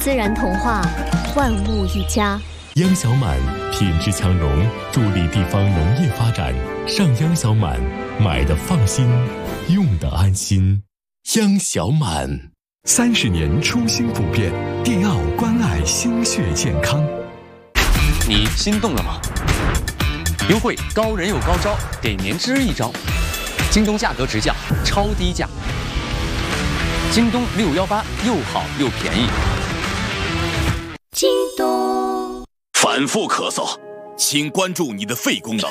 自然童话，万物一家。 央小满品质强融，助力地方农业发展。上央小满，买的放心，用的安心。央小满 30年初心不变，迪奥关爱心血健康。 你心动了吗？优惠高人有高招，给年之一招。京东价格直降，超低价。京东618又好又便宜。 京东。 反复咳嗽，请关注你的肺功能。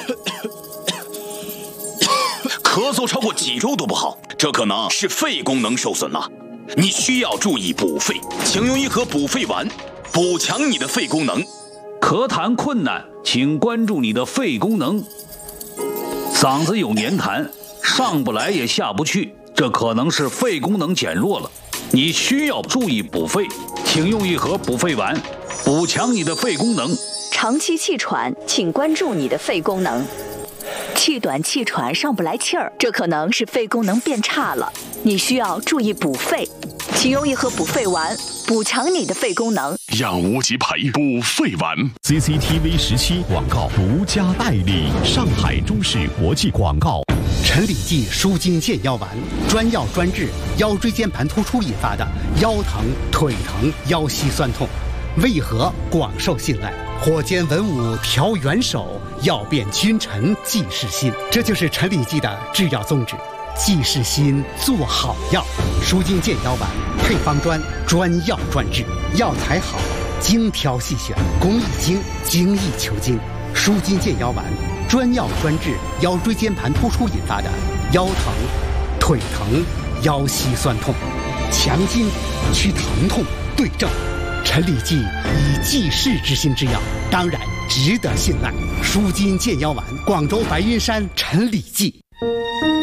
咳嗽超过几周都不好，这可能是肺功能受损了。你需要注意补肺，请用一盒补肺丸，补强你的肺功能。 咳痰困难，请关注你的肺功能。嗓子有黏痰，上不来也下不去，这可能是肺功能减弱了。你需要注意补肺，请用一盒补肺丸，补强你的肺功能。 长期气喘，请关注你的肺功能。气短气喘上不来气儿，这可能是肺功能变差了，你需要注意补肺，请用一盒补肺丸，补强你的肺功能。 让无极培补肺丸。 CCTV 17广告独家代理，上海中视国际广告。 陈李济舒筋健腰丸，专药专治腰椎间盘突出引发的腰疼、腿疼、腰膝酸痛，为何广受信赖？火尖文武调元首，药变君臣济世心。这就是陈李济的制药宗旨，济世心，做好药。舒筋健腰丸配方专，专药专治，药材好，精挑细选，工艺精，精益求精。舒筋健腰丸专药专治腰椎间盘突出引发的腰疼、腿疼、腰膝酸痛，强筋去疼痛，对症。陈李济以济世之心之药，当然值得信赖。舒筋健腰丸，广州白云山陈李济。